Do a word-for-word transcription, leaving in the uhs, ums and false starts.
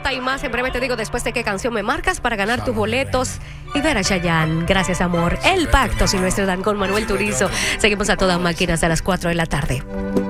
nota y más. En breve te digo después de qué canción me marcas para ganar tus boletos y ver a Chayanne. Gracias, amor. El Pacto Silvestre Dan con Manuel Turizo. Seguimos a todas máquinas a las cuatro de la tarde.